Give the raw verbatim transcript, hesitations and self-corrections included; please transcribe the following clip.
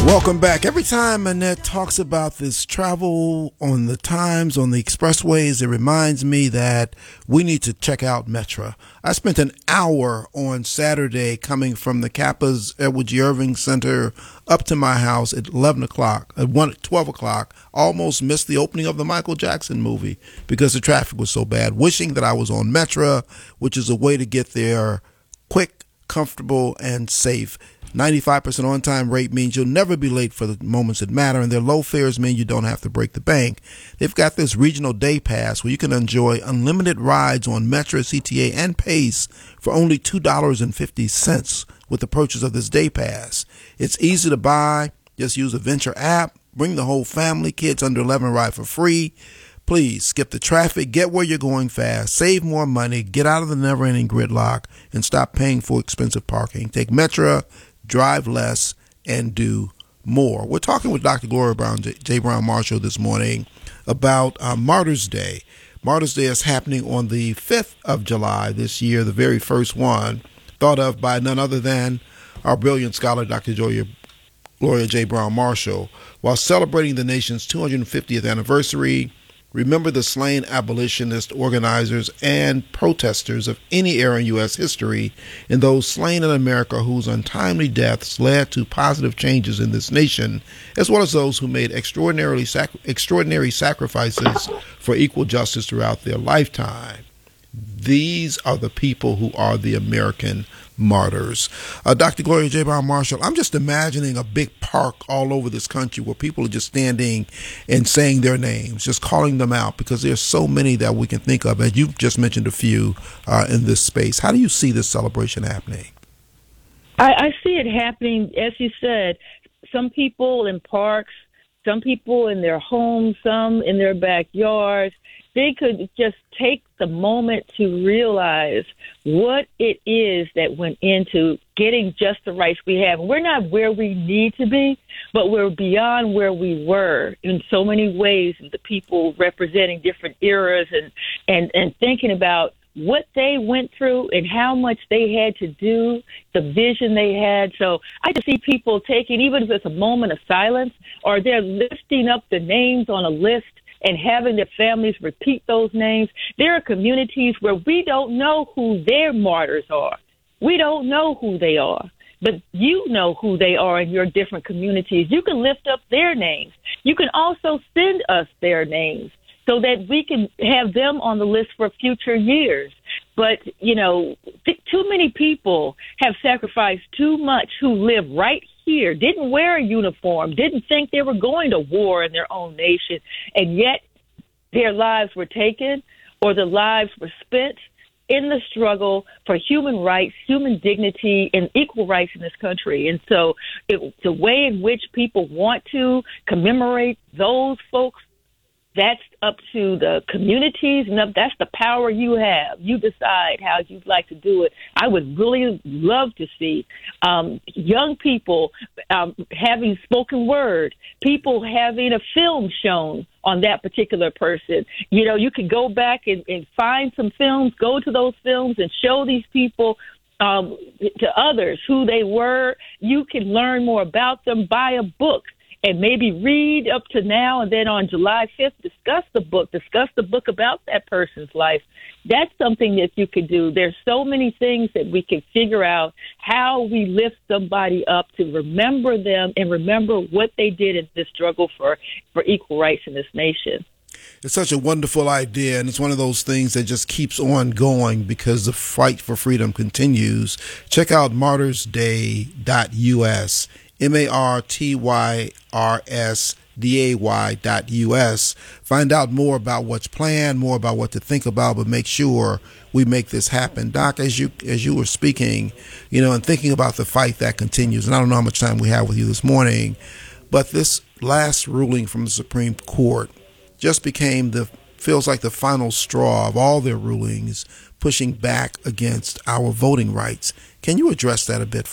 Welcome back. Every time Annette talks about this travel on the times, on the expressways, it reminds me that we need to check out Metra. I spent an hour on Saturday coming from the Kappa's Edward G. Irving Center up to my house at eleven o'clock, at one, twelve o'clock. Almost missed the opening of the Michael Jackson movie because the traffic was so bad. Wishing that I was on Metra, which is a way to get there quick, comfortable, and safe. ninety-five percent on-time rate means you'll never be late for the moments that matter, and their low fares mean you don't have to break the bank. They've got this regional day pass where you can enjoy unlimited rides on Metra, C T A, and Pace for only two dollars and fifty cents with the purchase of this day pass. It's easy to buy. Just use the Venture app. Bring the whole family. Kids under eleven ride for free. Please skip the traffic, get where you're going fast, save more money, get out of the never-ending gridlock, and stop paying for expensive parking. Take Metra, drive less, and do more. We're talking with Doctor Gloria Brown, J. J. Brown Marshall this morning about uh, Martyrs Day. Martyrs Day is happening on the fifth of July this year, the very first one, thought of by none other than our brilliant scholar, Doctor Gloria, Gloria J. Brown Marshall. While celebrating the nation's two hundred fiftieth anniversary, remember the slain abolitionist organizers and protesters of any era in U S history, and those slain in America whose untimely deaths led to positive changes in this nation, as well as those who made extraordinarily sac- extraordinary sacrifices for equal justice throughout their lifetime. These are the people who are the American martyrs. Uh, Doctor Gloria J. Brown Marshall, I'm just imagining a big park all over this country where people are just standing and saying their names, just calling them out, because there's so many that we can think of, and you've just mentioned a few uh, in this space. How do you see this celebration happening? I, I see it happening, as you said, some people in parks, some people in their homes, some in their backyards. They could just take the moment to realize what it is that went into getting just the rights we have. We're not where we need to be, but we're beyond where we were in so many ways. The people representing different eras and, and, and thinking about what they went through and how much they had to do, the vision they had. So I just see people taking, even if it's a moment of silence, or they're lifting up the names on a list and having their families repeat those names. There are communities where we don't know who their martyrs are. We don't know who they are, but you know who they are in your different communities. You can lift up their names. You can also send us their names so that we can have them on the list for future years. But, you know, th- too many people have sacrificed too much who live right here, didn't wear a uniform, didn't think they were going to war in their own nation, and yet their lives were taken or their lives were spent in the struggle for human rights, human dignity, and equal rights in this country. And so it, the way in which people want to commemorate those folks, that's up to the communities, and that's the power you have. You decide how you'd like to do it. I would really love to see um, young people um, having spoken word, people having a film shown on that particular person. You know, you could go back and, and find some films, go to those films and show these people um, to others who they were. You can learn more about them, buy a book, and maybe read up to now, and then on July fifth, discuss the book, discuss the book about that person's life. That's something that you could do. There's so many things that we can figure out how we lift somebody up to remember them and remember what they did in this struggle for, for equal rights in this nation. It's such a wonderful idea, and it's one of those things that just keeps on going because the fight for freedom continues. Check out martyrs day dot U S. M A R T Y R S D A Y dot U S. Find out more about what's planned, more about what to think about, but make sure we make this happen. Doc, as you as you were speaking, you know, and thinking about the fight that continues, and I don't know how much time we have with you this morning, but this last ruling from the Supreme Court just became the, feels like the final straw of all their rulings pushing back against our voting rights. Can you address that a bit